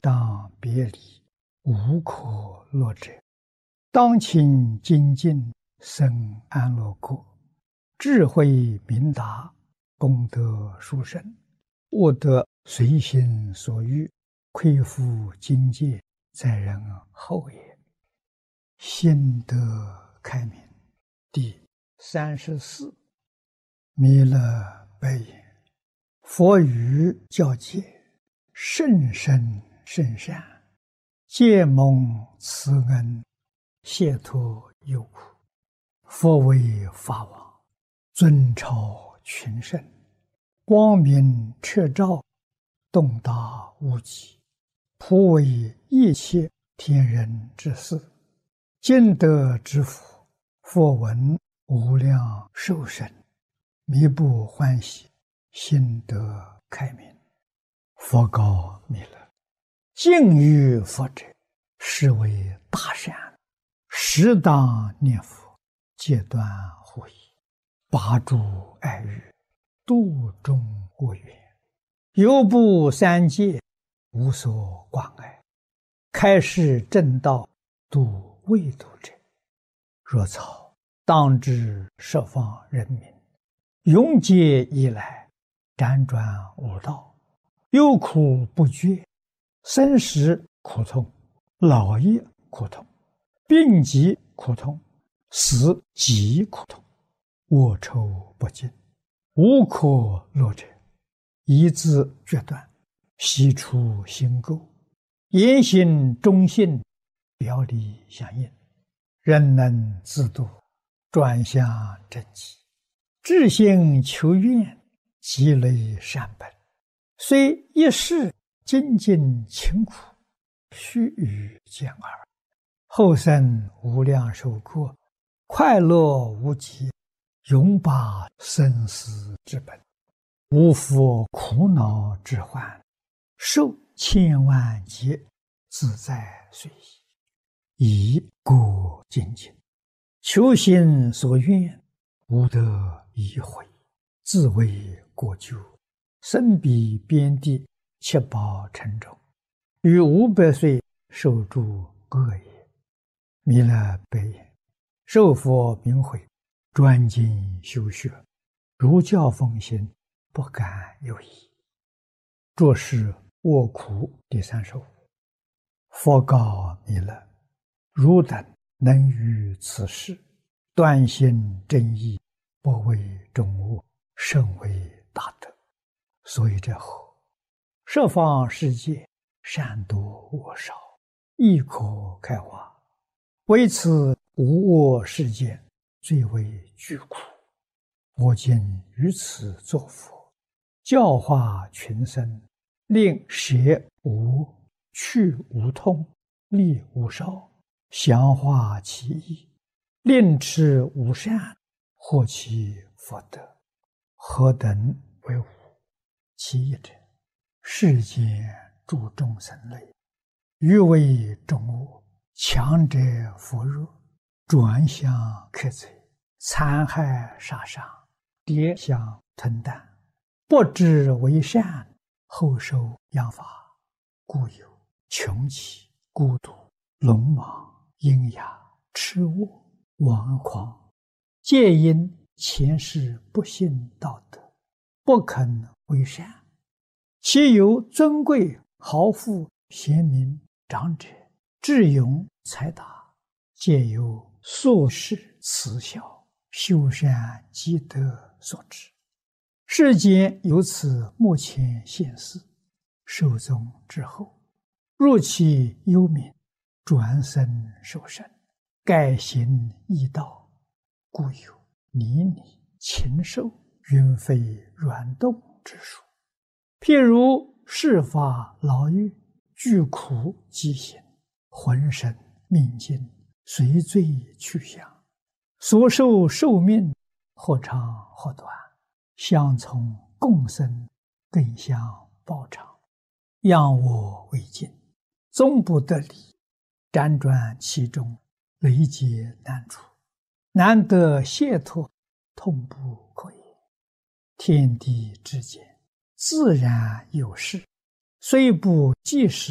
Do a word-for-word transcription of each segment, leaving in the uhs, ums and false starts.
当别离，无可乐者。当亲精进，生安乐国，智慧明达，功德殊胜，悟得随心所欲，恢复境界，在人后也。心得开明。第三十四，弥勒白言：佛语教诫，甚深甚善，皆蒙慈恩，解脱忧苦。佛为法王，尊超群圣，光明彻照，洞达无极，普为一切天人之事。今得之福，佛闻无量寿神，弥不欢喜，心得开明。佛告弥勒：敬于佛者，是为大善，适当念佛，戒断护疑，拔诸爱欲，度众恶缘，犹不三界，无所挂碍，开示正道，度未度者。若草当知十方人民，永劫以来，辗转无道，忧苦不绝，生死苦痛，老业苦痛，病疾苦痛，死极苦痛，恶臭不尽，无可乐者。一字决断，悉出心垢，言行忠信，表里相应，人能自度，转向正极，至心求愿，积累善本，虽一世精进勤苦，须臾见耳，后生无量寿过，快乐无极，永拔生死之本，无复苦恼之患，受千万劫，自在随意，以故精进，求心所愿，无得已悔，自为过咎，身彼边地，七宝沉重，于五百岁受诸恶也。弥勒白言：受佛名诲，专精修学，如教奉行，不敢有疑。作是卧苦第三十五。佛告弥勒：汝等能于此事，断心正义，不为众恶，甚为大德。所以者后，十方世界，善多恶少，亦可开化。为此无恶世界，最为具苦。我今于此作佛，教化群生，令舍无、去无痛，利无少，详化其意，令持无善，获其福德。何等为无？其一者，世间诸众生类，欲为众恶，强者扶弱，转向克贼，残害杀伤，跌相吞啖，不知为善，后受殃罚，故有穷奇、孤独、聋盲、阴哑、痴恶、顽狂，皆因前世不信道德，不肯为善。其有尊贵、豪富、贤明、长者、智勇、才达，皆由宿世慈孝、修善积德所致。世间由此目前现世，寿终之后，入其幽冥，转生受生，改行异道，故有泥泞、禽兽、云飞软动之说。譬如世法牢狱，具苦极刑，浑身命尽，随罪去向，所受寿命或长或短，相从共生，更相报偿，仰我为镜，终不得离，辗转其中，累劫难除，难得解脱，痛不可言。天地之间，自然有事，虽不即时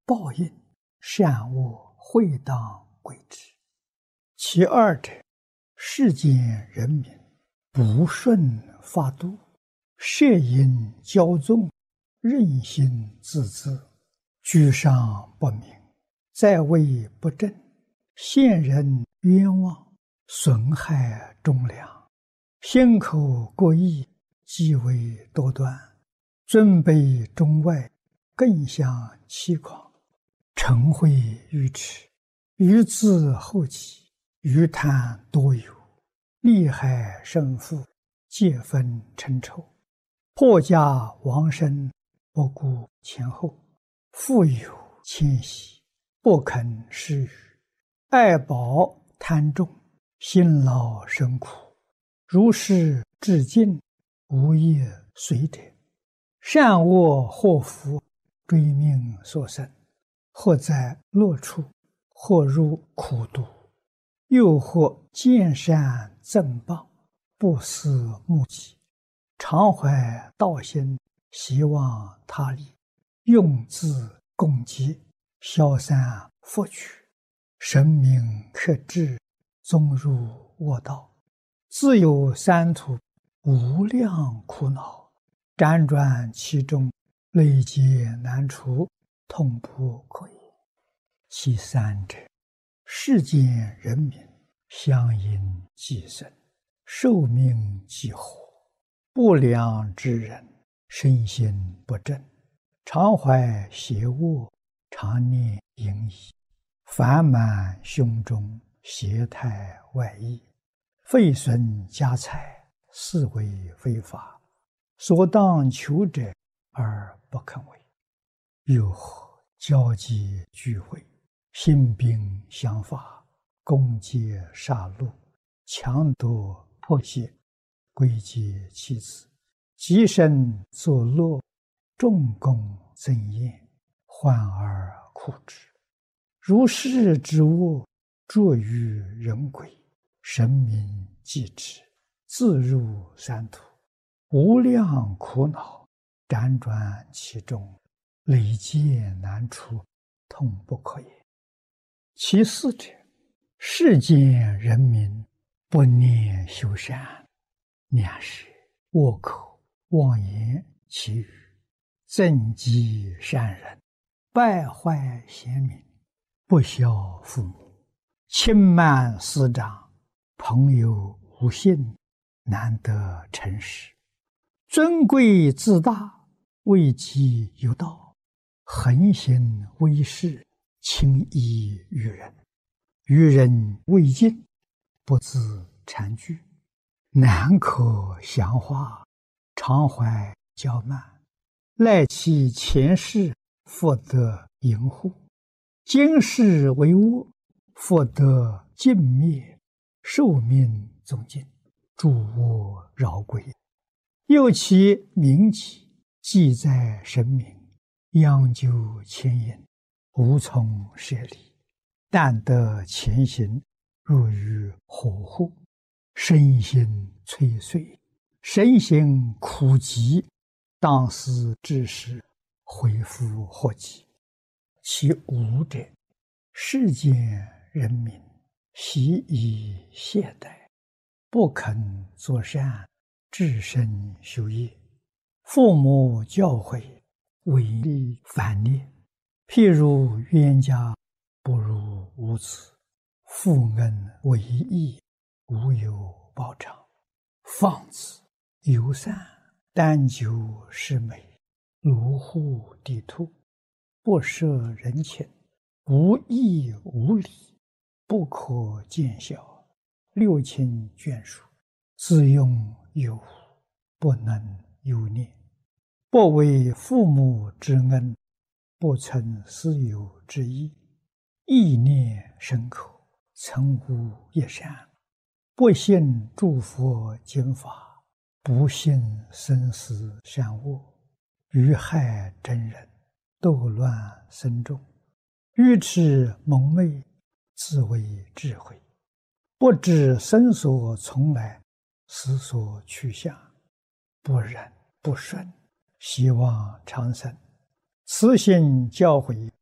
报应，善恶会当归之。其二者，世间人民不顺法度，摄引骄纵，任性自恣，居上不明，在位不正，陷人冤枉，损害忠良，心口过意，极为多端，尊卑中外，更相欺诳，嗔恚愚痴，愚自后己，愚贪多有，利害胜负，皆分称仇，破家亡身，不顾前后，富有谦息，不肯施予，爱宝贪重，辛劳生苦，如是至尽，无业随者，善恶祸福，追命所生，或在乐处，或入苦毒，又或见善赠谤，不思目己，常怀道心，希望他利，用自共济，消散福取，神明克制，纵入恶道，自有三途，无量苦恼，辗转其中，累劫难除，痛不可言。其三者，世间人民相因寄生，寿命几乎，不良之人，身心不正，常怀邪恶，常念淫逸，烦满胸中，邪态外溢，废损家财，是为非法，所当求者而不肯为。又或交际聚会，兴兵相伐，攻击杀戮，强夺迫胁，归结其子，极身作乐，众功增宴，患而苦之。如是之恶，著于人鬼，神明继之，自入三途，无量苦恼，辗转其中，累劫难除，痛不可言。其四者，世间人民不念修善，两舌恶口妄言绮语，憎嫉善人，败坏贤明，不孝父母，轻慢师长，朋友无信，难得诚实，尊贵自大，位极有道，横行威势，轻易于人，于人未尽，不自惭惧，难可详化，常怀骄慢，赖其前世，复得淫护，今世为恶，复得尽灭，寿命终尽，诸恶饶归。又其名己，记在神明，央究牵引，无从舍离，但得前行，入于火户，身心摧碎，身心苦极，当思之时，恢复祸己。其五者，世间人民习以懈怠，不肯作善，至身修业，父母教诲，违逆反逆，譬如冤家不如无子，负恩为义，无有报偿，放子游散，单求是美，卢户地兔，不摄人情，无义无礼，不可见效，六亲眷属，自用有无，不能有念，不为父母之恩，不存私有之意，意念深刻，曾无一善，不信诸佛经法，不信生死善恶，于害真人，斗乱僧众，愚痴蒙昧，自为智慧，不知生所从来，死所去向，不忍不顺，希望长生。此行教诲，